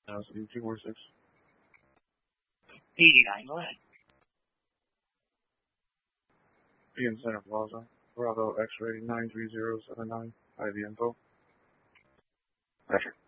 246. 89, go ahead. Beacon Center Plaza, Bravo X-ray 93079, IVM info. Roger.